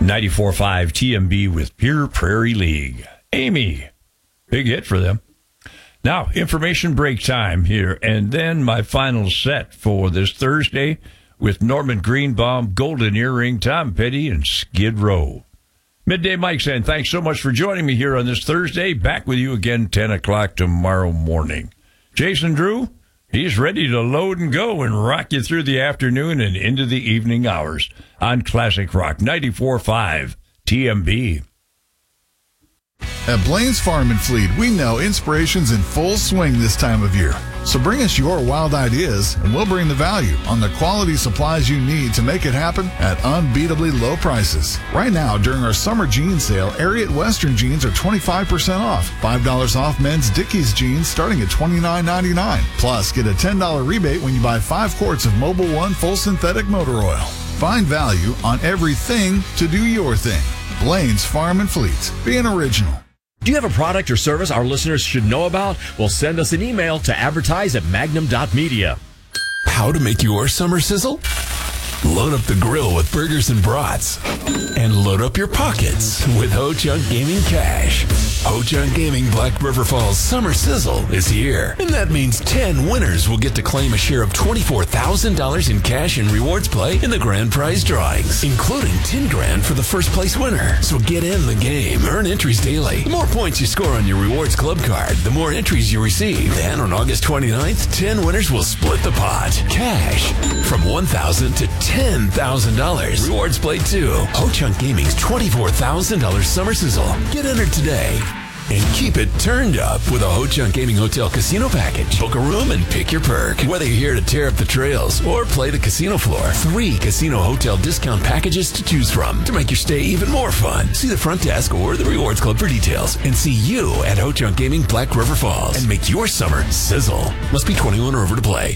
94.5 TMB with Pure Prairie League. Amy, big hit for them. Now, information break time here, and then my final set for this Thursday with Norman Greenbaum, Golden Earring, Tom Petty, and Skid Row. Midday Mike saying thanks so much for joining me here on this Thursday. Back with you again 10 o'clock tomorrow morning. Jason Drew, he's ready to load and go and rock you through the afternoon and into the evening hours on Classic Rock 94.5 TMB. At Blaine's Farm and Fleet, we know inspiration's in full swing this time of year. So bring us your wild ideas, and we'll bring the value on the quality supplies you need to make it happen at unbeatably low prices. Right now, during our summer jean sale, Ariat Western jeans are 25% off. $5 off men's Dickies jeans starting at $29.99. Plus, get a $10 rebate when you buy 5 quarts of Mobil 1 full synthetic motor oil. Find value on everything to do your thing. Blaine's Farm and Fleet. Be an original. Do you have a product or service our listeners should know about? Well, send us an email to advertise@magnum.media. How to make your summer sizzle? Load up the grill with burgers and brats. And load up your pockets with Ho Chunk Gaming Cash. Ho Chunk Gaming Black River Falls Summer Sizzle is here. And that means 10 winners will get to claim a share of $24,000 in cash and rewards play in the grand prize drawings, including 10 grand for the first place winner. So get in the game. Earn entries daily. The more points you score on your rewards club card, the more entries you receive. Then on August 29th, 10 winners will split the pot. Cash from $1,000 to $10,000. Rewards play too. Ho Chunk Gaming's $24,000 Summer Sizzle. Get entered today. And keep it turned up with a Ho Chunk Gaming Hotel Casino Package. Book a room and pick your perk. Whether you're here to tear up the trails or play the casino floor, 3 casino hotel discount packages to choose from to make your stay even more fun. See the front desk or the Rewards Club for details. And see you at Ho Chunk Gaming Black River Falls. And make your summer sizzle. Must be 21 or over to play.